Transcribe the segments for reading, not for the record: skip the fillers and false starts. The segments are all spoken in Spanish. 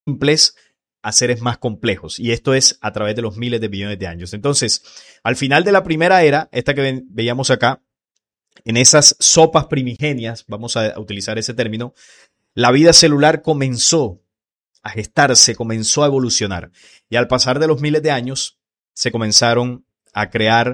simples a seres más complejos. Y esto es a través de los miles de billones de años. Entonces, al final de la primera era, esta que veíamos acá, en esas sopas primigenias, vamos a utilizar ese término, la vida celular comenzó a gestarse, comenzó a evolucionar. Y al pasar de los miles de años, se comenzaron a crear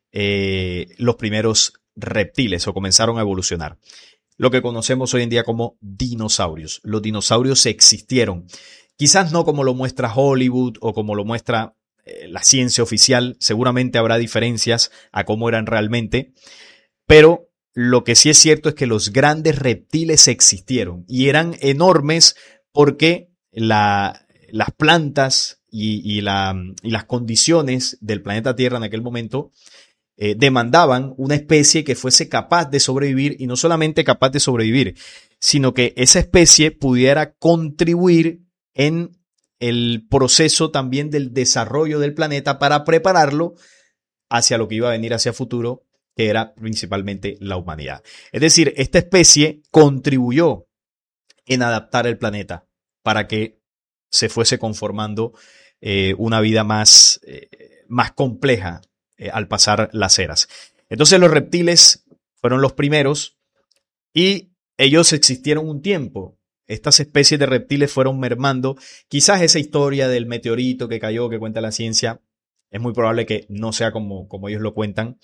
los primeros reptiles o comenzaron a evolucionar. Lo que conocemos hoy en día como dinosaurios. Los dinosaurios existieron. Quizás no como lo muestra Hollywood o como lo muestra la ciencia oficial. Seguramente habrá diferencias a cómo eran realmente. Pero lo que sí es cierto es que los grandes reptiles existieron y eran enormes porque las plantas y las condiciones del planeta Tierra en aquel momento demandaban una especie que fuese capaz de sobrevivir, y no solamente capaz de sobrevivir, sino que esa especie pudiera contribuir en el proceso también del desarrollo del planeta para prepararlo hacia lo que iba a venir hacia futuro, que era principalmente la humanidad. Es decir, esta especie contribuyó en adaptar el planeta para que se fuese conformando una vida más compleja al pasar las eras. Entonces los reptiles fueron los primeros y ellos existieron un tiempo. Estas especies de reptiles fueron mermando. Quizás esa historia del meteorito que cayó, que cuenta la ciencia, es muy probable que no sea como ellos lo cuentan.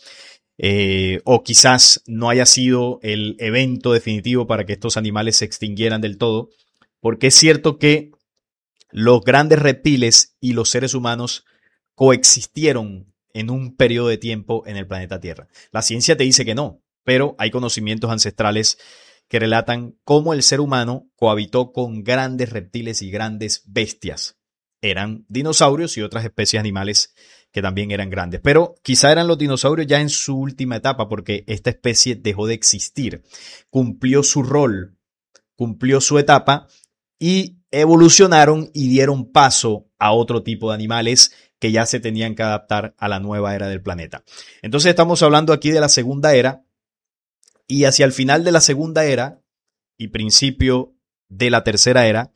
O quizás no haya sido el evento definitivo para que estos animales se extinguieran del todo, porque es cierto que los grandes reptiles y los seres humanos coexistieron en un periodo de tiempo en el planeta Tierra. La ciencia te dice que no, pero hay conocimientos ancestrales que relatan cómo el ser humano cohabitó con grandes reptiles y grandes bestias. Eran dinosaurios y otras especies animales que también eran grandes. Pero quizá eran los dinosaurios ya en su última etapa, porque esta especie dejó de existir. Cumplió su rol, cumplió su etapa y evolucionaron y dieron paso a otro tipo de animales que ya se tenían que adaptar a la nueva era del planeta. Entonces estamos hablando aquí de la segunda era, y hacia el final de la segunda era y principio de la tercera era,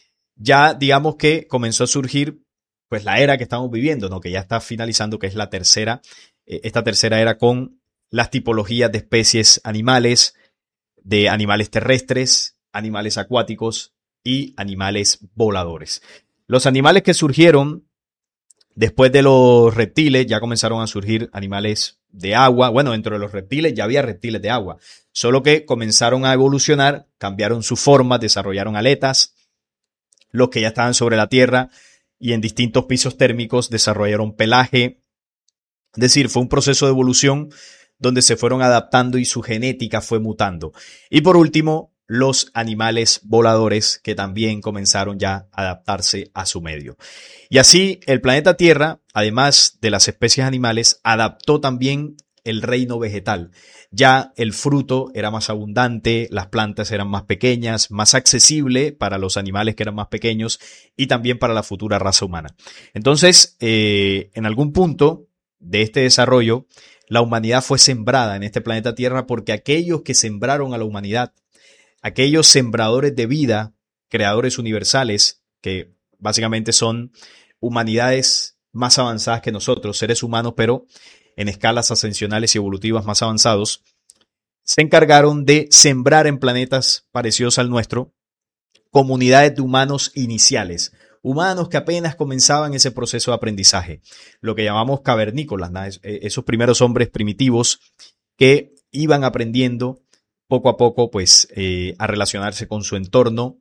ya digamos que comenzó a surgir pues la era que estamos viviendo, ¿no? Que ya está finalizando, que es la tercera, esta tercera era con las tipologías de especies animales, de animales terrestres, animales acuáticos y animales voladores. Los animales que surgieron después de los reptiles, ya comenzaron a surgir animales de agua. Bueno, dentro de los reptiles ya había reptiles de agua, solo que comenzaron a evolucionar, cambiaron su forma, desarrollaron aletas. Los que ya estaban sobre la tierra y en distintos pisos térmicos desarrollaron pelaje. Es decir, fue un proceso de evolución donde se fueron adaptando y su genética fue mutando. Y por último, los animales voladores, que también comenzaron ya a adaptarse a su medio. Y así el planeta Tierra, además de las especies animales, adaptó también el reino vegetal. Ya el fruto era más abundante, las plantas eran más pequeñas, más accesible para los animales que eran más pequeños y también para la futura raza humana. Entonces, en algún punto de este desarrollo, la humanidad fue sembrada en este planeta Tierra, porque aquellos que sembraron a la humanidad, aquellos sembradores de vida, creadores universales, que básicamente son humanidades más avanzadas que nosotros, seres humanos, pero en escalas ascensionales y evolutivas más avanzados, se encargaron de sembrar en planetas parecidos al nuestro comunidades de humanos iniciales, humanos que apenas comenzaban ese proceso de aprendizaje, lo que llamamos cavernícolas, ¿no? Esos primeros hombres primitivos que iban aprendiendo poco a poco pues a relacionarse con su entorno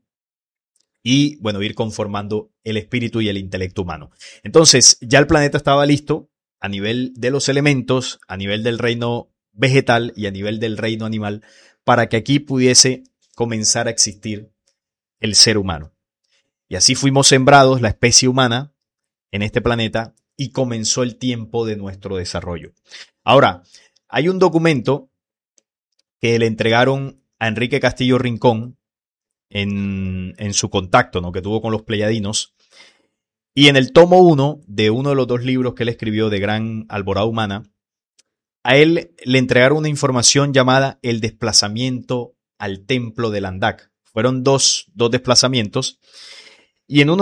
y bueno, ir conformando el espíritu y el intelecto humano. Entonces ya el planeta estaba listo a nivel de los elementos, a nivel del reino vegetal y a nivel del reino animal, para que aquí pudiese comenzar a existir el ser humano. Y así fuimos sembrados, la especie humana, en este planeta, y comenzó el tiempo de nuestro desarrollo. Ahora, hay un documento que le entregaron a Enrique Castillo Rincón en su contacto, ¿no?, que tuvo con los pleyadinos. Y en el tomo 1 de uno de los dos libros que él escribió de Gran Alborada Humana, a él le entregaron una información llamada El desplazamiento al templo de Landak. Fueron dos desplazamientos y en uno